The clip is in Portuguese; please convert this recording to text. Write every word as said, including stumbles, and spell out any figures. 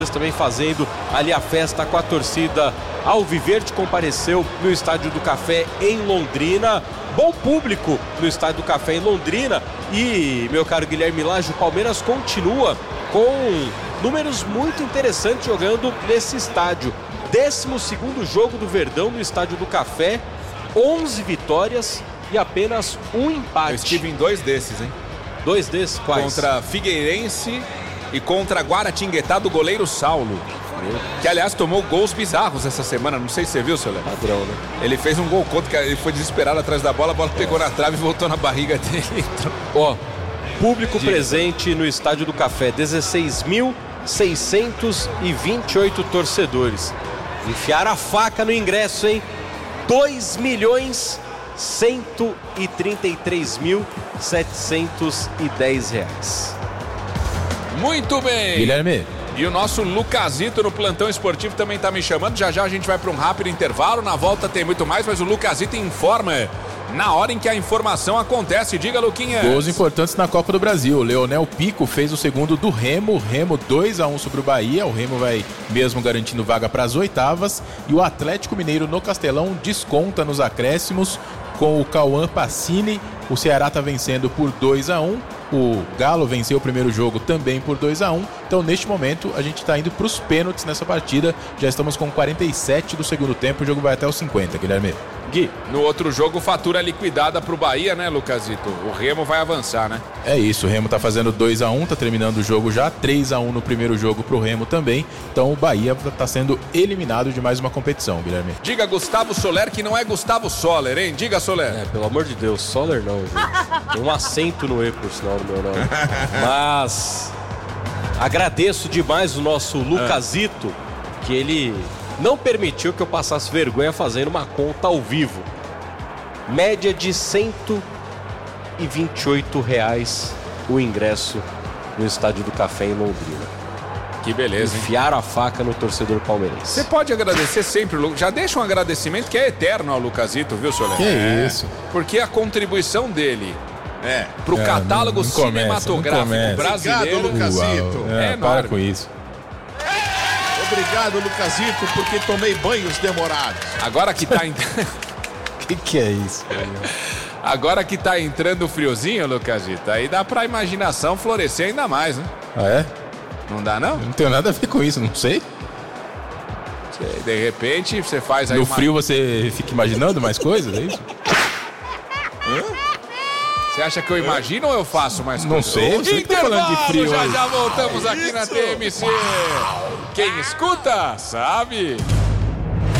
também fazendo ali a festa com a torcida alviverde, compareceu no Estádio do Café em Londrina. Bom público no Estádio do Café em Londrina. E, meu caro Guilherme Lage, o Palmeiras continua com números muito interessantes jogando nesse estádio. décimo segundo jogo do Verdão no Estádio do Café, onze vitórias e apenas um empate. Eu estive em dois desses, hein? Dois desses? Quais? Contra Figueirense e contra Guaratinguetá do goleiro Saulo. Que, aliás, tomou gols bizarros essa semana. Não sei se você viu, seu Léo. Padrão, né? Ele fez um gol contra, que ele foi desesperado atrás da bola, a bola pegou na trave e voltou na barriga dele. Ó, público Diga. presente no Estádio do Café, dezesseis mil seiscentos e vinte e oito torcedores. Enfiaram a faca no ingresso, hein? dois milhões cento e trinta e três mil setecentos e dez reais. Muito bem. Guilherme. E o nosso Lucasito no plantão esportivo também tá me chamando. Já já a gente vai para um rápido intervalo. Na volta tem muito mais, mas o Lucasito informa na hora em que a informação acontece. Diga, Luquinha. Gols importantes na Copa do Brasil. O Leonel Pico fez o segundo do Remo. Remo dois a um sobre o Bahia. O Remo vai mesmo garantindo vaga para as oitavas. E o Atlético Mineiro no Castelão desconta nos acréscimos com o Cauã Pacini. O Ceará está vencendo por dois a um. O Galo venceu o primeiro jogo também por dois a um. Então, neste momento, a gente está indo para os pênaltis nessa partida. Já estamos com quarenta e sete do segundo tempo. O jogo vai até os cinquenta, Guilherme. Gui, no outro jogo, fatura liquidada pro Bahia, né, Lucasito? O Remo vai avançar, né? É isso, o Remo tá fazendo dois a um, tá terminando o jogo já, três a um no primeiro jogo pro Remo também. Então o Bahia tá sendo eliminado de mais uma competição, Guilherme. Diga Gustavo Soler que não é Gustavo Soler, hein? Diga, Soler. É, pelo amor de Deus, Soler não, gente. Tem um acento no E, por sinal, no meu nome. Mas agradeço demais o nosso Lucasito, que ele não permitiu que eu passasse vergonha fazendo uma conta ao vivo. Média de cento e vinte e oito reais o ingresso no Estádio do Café em Londrina. Que beleza, hein? Enfiaram a faca no torcedor palmeirense. Você pode agradecer sempre, Lu... já deixa um agradecimento que é eterno ao Lucasito, viu, Soler? Que é isso? Porque a contribuição dele É. pro É, catálogo não- não começa, cinematográfico não começa. brasileiro. Obrigado, Lucasito. Uau, é, É para enorme. com isso. Obrigado, Lucasito, porque tomei banhos demorados. Agora que tá, en- Que que é isso? Agora que tá entrando o friozinho, Lucasito, aí dá pra imaginação florescer ainda mais, né? Ah, é? Não dá, não? Eu não tenho nada a ver com isso, não sei. Você, de repente, você faz aí No uma... frio você fica imaginando mais coisas, é isso? Você acha que eu imagino ou eu faço mais Não coisas? sei, você que tá falando de frio já aí. já voltamos aqui na T M C. Quem escuta, sabe.